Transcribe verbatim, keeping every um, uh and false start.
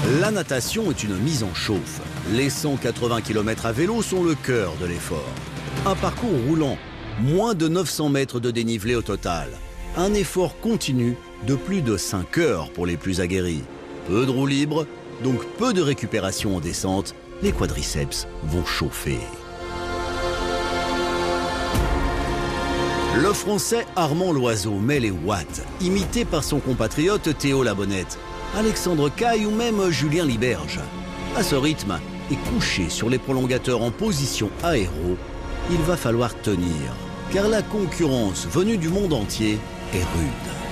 La natation est une mise en chauffe. Les cent quatre-vingts kilomètres à vélo sont le cœur de l'effort. Un parcours roulant, moins de neuf cents mètres de dénivelé au total. Un effort continu de plus de cinq heures pour les plus aguerris. Peu de roue libre, donc peu de récupération en descente. Les quadriceps vont chauffer. Le Français Armand Loiseau met les watts, imité par son compatriote Théo Labonnette, Alexandre Caille ou même Julien Liberge. À ce rythme, et couché sur les prolongateurs en position aéro, il va falloir tenir, car la concurrence venue du monde entier est rude.